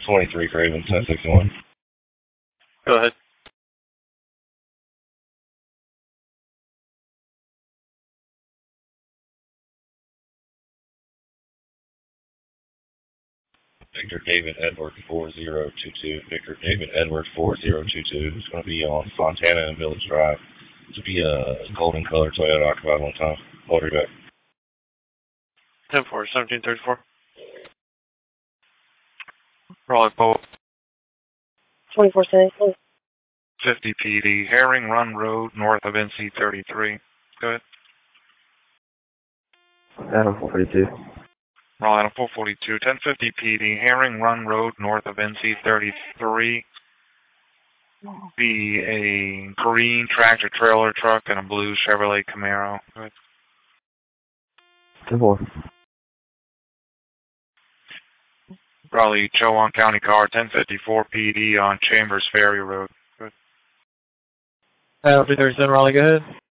23 Craven, 1061. Go ahead. Victor David Edward 4022. Victor David Edward 4022. It's going to be on Fontana and Village Drive. It's going to be a golden color Toyota occupied one time. Order back. 10-4, 1734. Raleigh Bolt. 24-7. 50 PD, Herring Run Road, north of NC 33. Go ahead. Adam 442. Raleigh Adam 442, 1050 PD, Herring Run Road, north of NC 33. Be a green tractor trailer truck and a blue Chevrolet Camaro. Go ahead. 10-4. Raleigh Chowan County car, 1054 PD on Chambers Ferry Road. Go ahead. 337 Raleigh, go ahead.